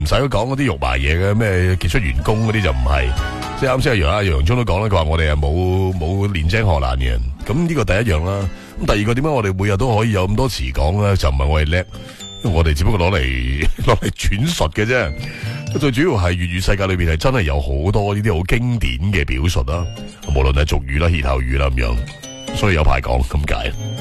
唔使講嗰啲肉麻嘢嘅，咩傑出員工嗰啲就唔係。即係啱先阿楊聰都講啦，佢話我哋係冇練精學懶嘅人。咁呢個第一樣啦。咁第二個點解我哋每日都可以有咁多詞講咧？就唔係我哋叻，因為我哋只不過攞嚟轉述嘅啫。最主要係粵語世界裏邊係真係有好多呢啲好經典嘅表述啦，無論係俗語啦、歇後語啦咁樣，所以有排講咁解。